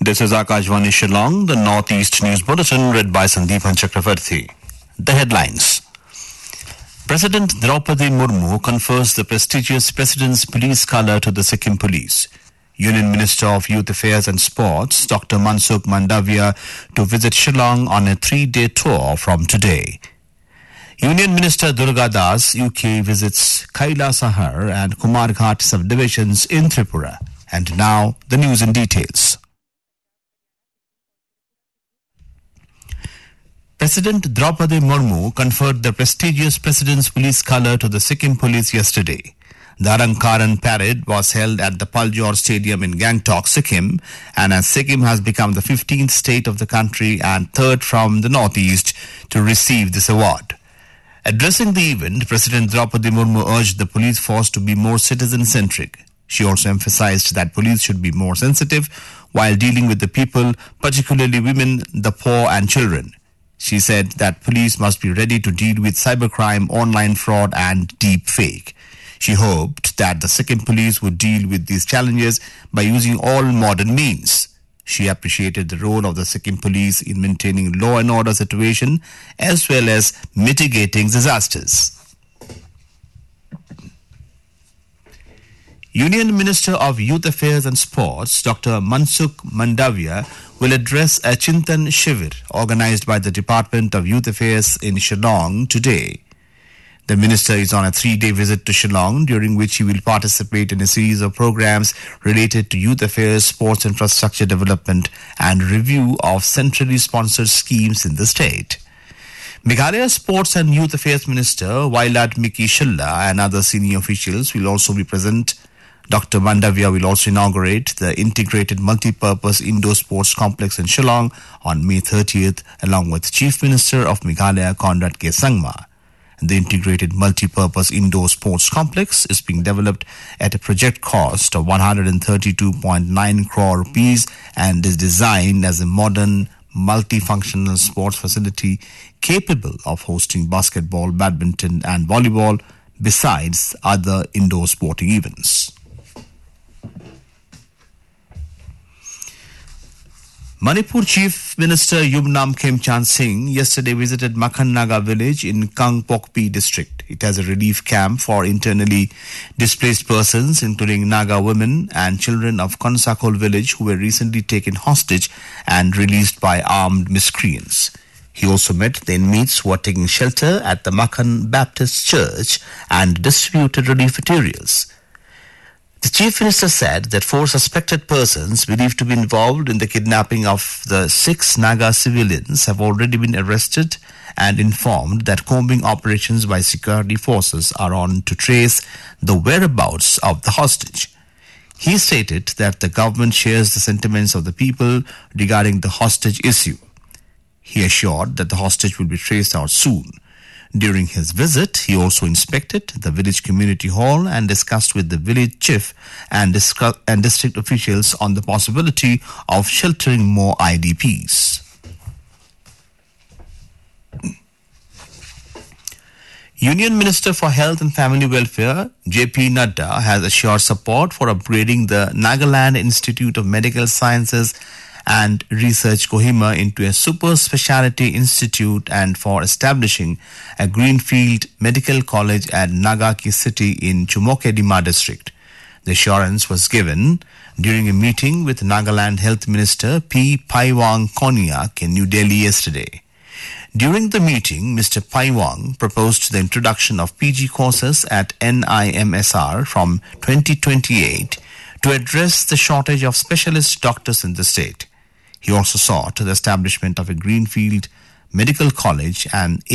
This is Akashvani Shillong, the Northeast News Bulletin read by Sandeepan Chakravarti. The headlines. President Draupadi Murmu confers the prestigious President's Police Colour to the Sikkim Police. Union Minister of Youth Affairs and Sports, Dr. Mansukh Mandavia, to visit Shillong on a 3-day tour from today. Union Minister Durga Das, UK, visits Kailasahar and Kumarghat subdivisions in Tripura. And now, the news in details. President Draupadi Murmu conferred the prestigious President's Police Colour to the Sikkim Police yesterday. The Arankaran parade was held at the Paljor Stadium in Gangtok, Sikkim, and as Sikkim has become the 15th state of the country and third from the northeast to receive this award. Addressing the event, President Draupadi Murmu urged the police force to be more citizen-centric. She also emphasized that police should be more sensitive while dealing with the people, particularly women, the poor and children. She said that police must be ready to deal with cybercrime, online fraud and deep fake. She hoped that the Sikkim police would deal with these challenges by using all modern means. She appreciated the role of the Sikkim police in maintaining law and order situation as well as mitigating disasters. Union Minister of Youth Affairs and Sports, Dr. Mansukh Mandavia, will address a Chintan Shivir organized by the Department of Youth Affairs in Shillong today. The minister is on a 3-day visit to Shillong, during which he will participate in a series of programs related to youth affairs, sports infrastructure development and review of centrally sponsored schemes in the state. Meghalaya Sports and Youth Affairs Minister Wailat Miki Shilla and other senior officials will also be present. Dr. Mandavia will also inaugurate the integrated multi-purpose indoor sports complex in Shillong on May 30th, along with Chief Minister of Meghalaya Conrad K. Sangma. The integrated multi-purpose indoor sports complex is being developed at a project cost of 132.9 crore rupees and is designed as a modern multifunctional sports facility capable of hosting basketball, badminton and volleyball besides other indoor sporting events. Manipur Chief Minister Yumnam Khemchand Singh yesterday visited Makhan Naga village in Kangpokpi district. It has a relief camp for internally displaced persons, including Naga women and children of Konsakol village who were recently taken hostage and released by armed miscreants. He also met the inmates who are taking shelter at the Makhan Baptist Church and distributed relief materials. The Chief Minister said that 4 suspected persons believed to be involved in the kidnapping of the 6 Naga civilians have already been arrested and informed that combing operations by security forces are on to trace the whereabouts of the hostage. He stated that the government shares the sentiments of the people regarding the hostage issue. He assured that the hostage will be traced out soon. During his visit, he also inspected the village community hall and discussed with the village chief and district officials on the possibility of sheltering more IDPs. Union Minister for Health and Family Welfare, J.P. Nadda, has assured support for upgrading the Nagaland Institute of Medical Sciences and Research Kohima into a super speciality institute and for establishing a greenfield medical college at Nagaki city in Chumokedima district. The assurance was given during a meeting with Nagaland Health Minister P. Paiwang Konyak in New Delhi yesterday. During the meeting, Mr. Paiwang proposed the introduction of PG courses at NIMSR from 2028 to address the shortage of specialist doctors in the state. He also sought the establishment of a greenfield medical college and